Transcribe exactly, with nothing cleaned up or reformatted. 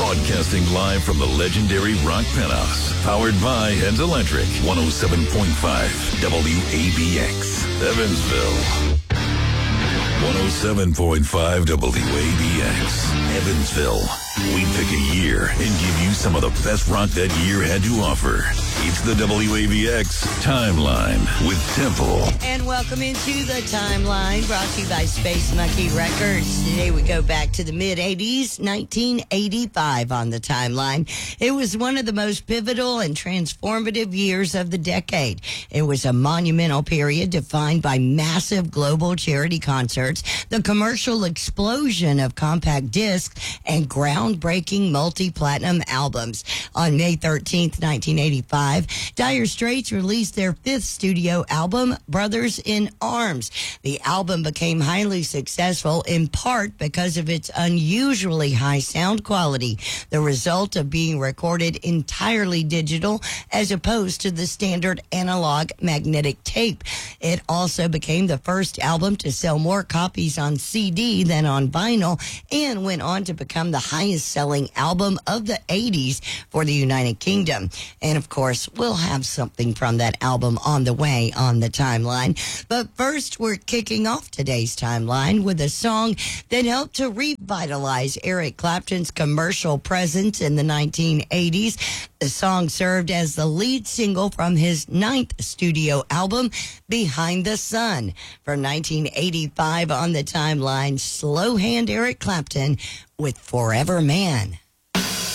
Broadcasting live from the legendary Rock Penthouse. Powered by Heads Electric. one oh seven point five W A B X. Evansville. one oh seven point five W A B X. Evansville. We pick a year and give you some of the best rock that year had to offer. It's the W A B X Timeline with Temple. And welcome into the Timeline, brought to you by Space Monkey Records. Today we go back to the mid-eighties, nineteen eighty-five on the Timeline. It was one of the most pivotal and transformative years of the decade. It was a monumental period defined by massive global charity concerts, the commercial explosion of compact discs, and groundbreaking multi-platinum albums. On May thirteenth, nineteen eighty-five, Dire Straits released their fifth studio album, Brothers in Arms. The album became highly successful in part because of its unusually high sound quality, the result of being recorded entirely digital as opposed to the standard analog magnetic tape. It also became the first album to sell more copies on C D than on vinyl, and went on to become the highest selling album of the eighties for the United Kingdom. And of course, we'll have something from that album on the way on the Timeline. But first, we're kicking off today's Timeline with a song that helped to revitalize Eric Clapton's commercial presence in the nineteen eighties. The song served as the lead single from his ninth studio album, Behind the Sun. From nineteen eighty-five on the Timeline, slow hand Eric Clapton with Forever Man.